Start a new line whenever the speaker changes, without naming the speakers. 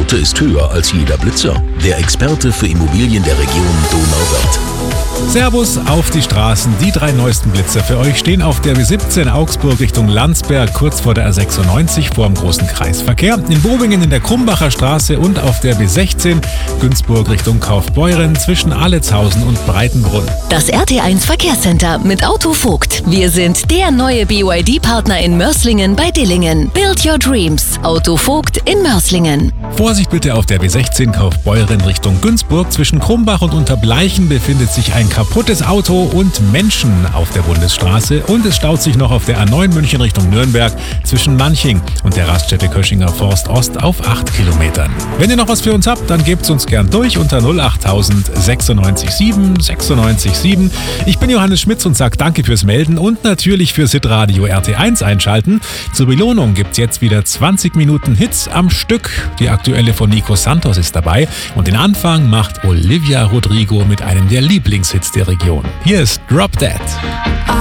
Quote ist höher als jeder Blitzer. Der Experte für Immobilien der Region Donauwörth.
Servus auf die Straßen. Die 3 neuesten Blitzer für euch stehen auf der B17 Augsburg Richtung Landsberg, kurz vor der A96 vor dem großen Kreisverkehr, in Bobingen in der Krumbacher Straße und auf der B16 Günzburg Richtung Kaufbeuren zwischen Aletzhausen und Breitenbrunn.
Das RT1 Verkehrscenter mit Auto Vogt. Wir sind der neue BYD-Partner in Mörslingen bei Dillingen. Build your dreams. Auto Vogt in Mörslingen.
Vorsicht bitte auf der B16 Kaufbeuren Richtung Günzburg. Zwischen Krumbach und Unterbleichen befindet sich ein kaputtes Auto und Menschen auf der Bundesstraße. Und es staut sich noch auf der A9 München Richtung Nürnberg zwischen Manching und der Raststätte Köschinger Forst Ost auf 8 Kilometern. Wenn ihr noch was für uns habt, dann gebt's uns gern durch unter 08000 96 7 96 7. Ich bin Johannes Schmitz und sag danke fürs Melden und natürlich fürs Hitradio RT1 einschalten. Zur Belohnung gibt's jetzt wieder 20 Minuten Hits am Stück. Die aktuelle von Nico Santos ist dabei und den Anfang macht Olivia Rodrigo mit einem der Lieblingshits der Region. Hier ist Drop Dead.